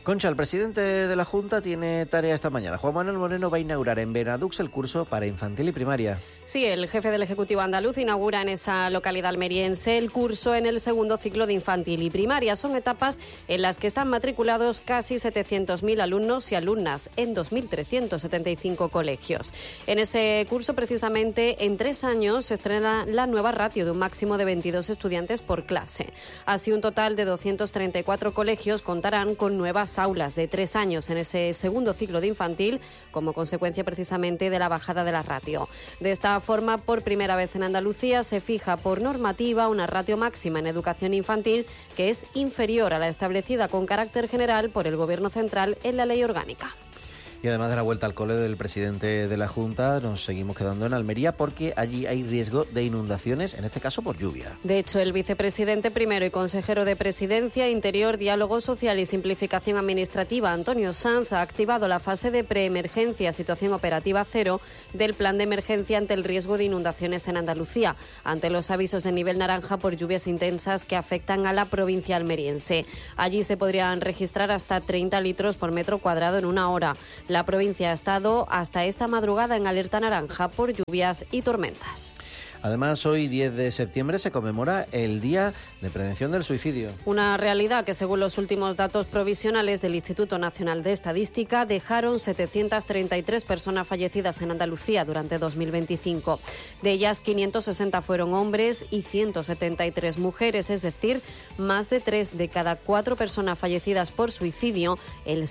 Concha, el presidente de la Junta tiene tarea esta mañana. Juan Manuel Moreno va a inaugurar en Benadux el curso para infantil y primaria. Sí, el jefe del Ejecutivo andaluz inaugura en esa localidad almeriense el curso en el segundo ciclo de infantil y primaria. Son etapas en las que están matriculados casi 700.000 alumnos y alumnas en 2.375 colegios. En ese curso, precisamente, en 3 años se estrena la nueva ratio de un máximo de 22 estudiantes por clase. Así, un total de 234 colegios contarán con nuevas aulas de 3 años en ese segundo ciclo de infantil, como consecuencia precisamente de la bajada de la ratio. De esta forma, por primera vez en Andalucía se fija por normativa una ratio máxima en educación infantil que es inferior a la establecida con carácter general por el Gobierno central en la ley orgánica. Y además de la vuelta al cole del presidente de la Junta, nos seguimos quedando en Almería porque allí hay riesgo de inundaciones, en este caso por lluvia. De hecho, el vicepresidente primero y consejero de Presidencia, Interior, Diálogo Social y Simplificación Administrativa, Antonio Sanz, ha activado la fase de preemergencia, situación operativa cero, del plan de emergencia ante el riesgo de inundaciones en Andalucía, ante los avisos de nivel naranja por lluvias intensas que afectan a la provincia almeriense. Allí se podrían registrar hasta 30 litros por metro cuadrado en una hora. La provincia ha estado hasta esta madrugada en alerta naranja por lluvias y tormentas. Además, hoy, 10 de septiembre, se conmemora el Día de Prevención del Suicidio. Una realidad que, según los últimos datos provisionales del Instituto Nacional de Estadística, dejaron 733 personas fallecidas en Andalucía durante 2025. De ellas, 560 fueron hombres y 173 mujeres, es decir, más de 3 de cada 4 personas fallecidas por suicidio, el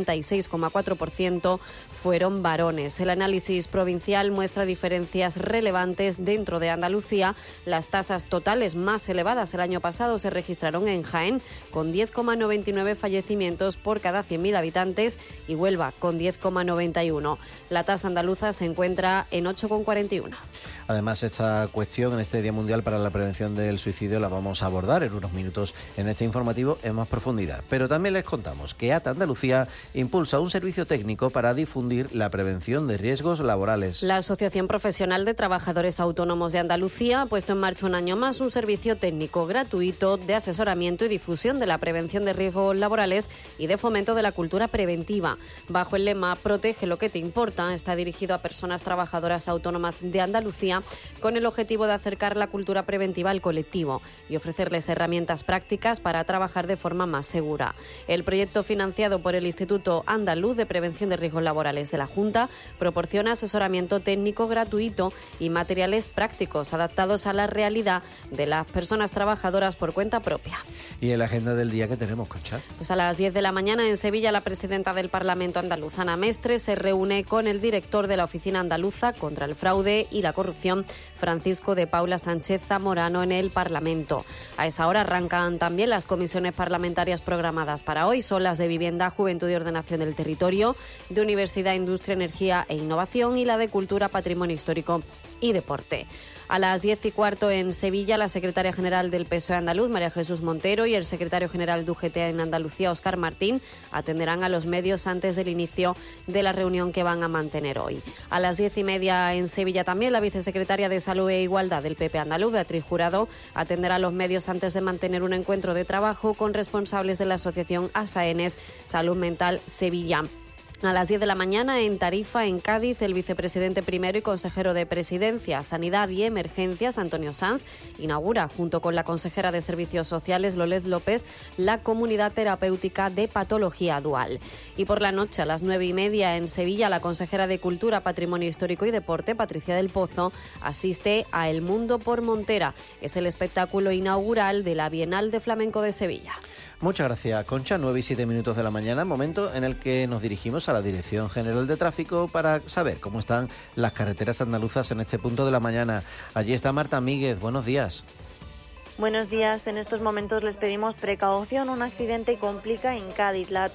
76,4%, fueron varones. El análisis provincial muestra diferencias relevantes dentro de Andalucía. Las tasas totales más elevadas el año pasado se registraron en Jaén, con 10,99 fallecimientos por cada 100.000 habitantes, y Huelva, con 10,91. La tasa andaluza se encuentra en 8,41. Además, esta cuestión en este Día Mundial para la Prevención del Suicidio la vamos a abordar en unos minutos en este informativo en más profundidad. Pero también les contamos que ATA Andalucía impulsa un servicio técnico para difundir la prevención de riesgos laborales. La Asociación Profesional de Trabajadores Autónomos de Andalucía ha puesto en marcha un año más un servicio técnico gratuito de asesoramiento y difusión de la prevención de riesgos laborales y de fomento de la cultura preventiva. Bajo el lema "Protege lo que te importa", está dirigido a personas trabajadoras autónomas de Andalucía con el objetivo de acercar la cultura preventiva al colectivo y ofrecerles herramientas prácticas para trabajar de forma más segura. El proyecto, financiado por el Instituto Andaluz de Prevención de Riesgos Laborales de la Junta, proporciona asesoramiento técnico gratuito y materiales prácticos adaptados a la realidad de las personas trabajadoras por cuenta propia. ¿Y en la agenda del día que tenemos, Concha? Pues a las 10 de la mañana en Sevilla, la presidenta del Parlamento andaluz, Ana Mestre, se reúne con el director de la Oficina Andaluza contra el Fraude y la Corrupción, Francisco de Paula Sánchez Zamorano, en el Parlamento. A esa hora arrancan también las comisiones parlamentarias programadas para hoy. Son las de Vivienda, Juventud y Ordenación del Territorio, de Universidad, Industria, Energía e Innovación, y la de Cultura, Patrimonio Histórico y Deporte. A las 10:15 en Sevilla, la secretaria general del PSOE andaluz, María Jesús Montero, y el secretario general de UGT en Andalucía, Óscar Martín, atenderán a los medios antes del inicio de la reunión que van a mantener hoy. A las 10:30 en Sevilla también, la vicesecretaria de Salud e Igualdad del PP andaluz, Beatriz Jurado, atenderá a los medios antes de mantener un encuentro de trabajo con responsables de la asociación ASAENES Salud Mental Sevilla. A las 10 de la mañana en Tarifa, en Cádiz, el vicepresidente primero y consejero de Presidencia, Sanidad y Emergencias, Antonio Sanz, inaugura, junto con la consejera de Servicios Sociales, Lolet López, la comunidad terapéutica de patología dual. Y por la noche, a las 9:30 en Sevilla, la consejera de Cultura, Patrimonio Histórico y Deporte, Patricia del Pozo, asiste a El Mundo por Montera. Es el espectáculo inaugural de la Bienal de Flamenco de Sevilla. Muchas gracias, Concha. 9:07 de la mañana, momento en el que nos dirigimos a la Dirección General de Tráfico para saber cómo están las carreteras andaluzas en este punto de la mañana. Allí está Marta Míguez. Buenos días. Buenos días. En estos momentos les pedimos precaución. Un accidente complica en Cádiz, la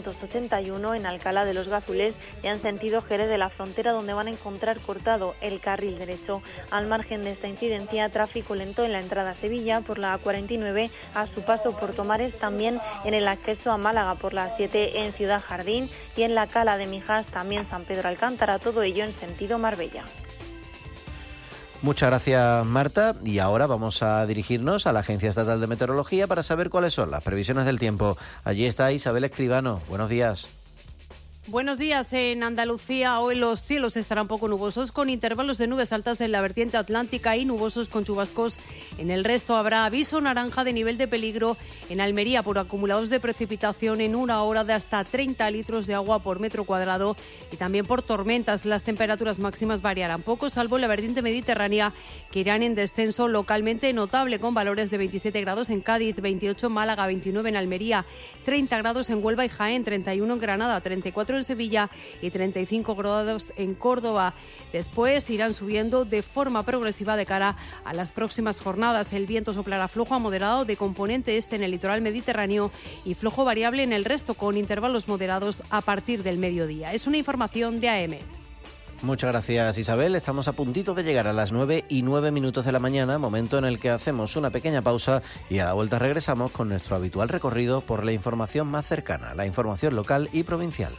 381 en Alcalá de los Gazules y en sentido Jerez de la Frontera, donde van a encontrar cortado el carril derecho. Al margen de esta incidencia, tráfico lento en la entrada a Sevilla por la A49 a su paso por Tomares, también en el acceso a Málaga por la 7 en Ciudad Jardín y en la Cala de Mijas, también San Pedro Alcántara, todo ello en sentido Marbella. Muchas gracias, Marta. Y ahora vamos a dirigirnos a la Agencia Estatal de Meteorología para saber cuáles son las previsiones del tiempo. Allí está Isabel Escribano. Buenos días. Buenos días. En Andalucía hoy los cielos estarán poco nubosos con intervalos de nubes altas en la vertiente atlántica y nubosos con chubascos. En el resto habrá aviso naranja de nivel de peligro en Almería por acumulados de precipitación en una hora de hasta 30 litros de agua por metro cuadrado y también por tormentas. Las temperaturas máximas variarán poco, salvo en la vertiente mediterránea, que irán en descenso localmente notable con valores de 27 grados en Cádiz, 28 en Málaga, 29 en Almería, 30 grados en Huelva y Jaén, 31 en Granada, 34 en Sevilla y 35 grados en Córdoba. Después irán subiendo de forma progresiva de cara a las próximas jornadas. El viento soplará flojo a moderado de componente este en el litoral mediterráneo y flojo variable en el resto, con intervalos moderados a partir del mediodía. Es una información de AEMET. Muchas gracias, Isabel. Estamos a puntito de llegar a las 9:09 de la mañana, momento en el que hacemos una pequeña pausa y a la vuelta regresamos con nuestro habitual recorrido por la información más cercana, la información local y provincial.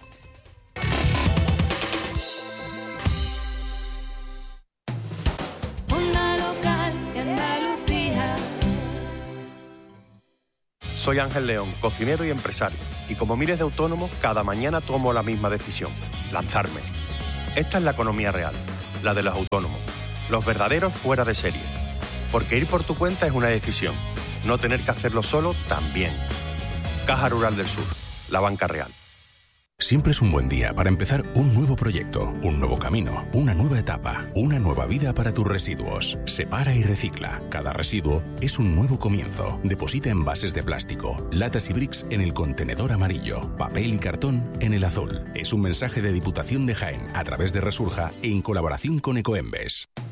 Soy Ángel León, cocinero y empresario, y como miles de autónomos, cada mañana tomo la misma decisión: lanzarme. Esta es la economía real, la de los autónomos, los verdaderos fuera de serie. Porque ir por tu cuenta es una decisión, no tener que hacerlo solo también. Caja Rural del Sur, la banca real. Siempre es un buen día para empezar un nuevo proyecto, un nuevo camino, una nueva etapa, una nueva vida para tus residuos. Separa y recicla. Cada residuo es un nuevo comienzo. Deposita envases de plástico, latas y bricks en el contenedor amarillo, papel y cartón en el azul. Es un mensaje de Diputación de Jaén a través de Resurja en colaboración con Ecoembes.